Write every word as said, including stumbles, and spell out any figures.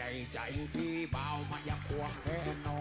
ใจพี่เบามันยังควงแค่นอ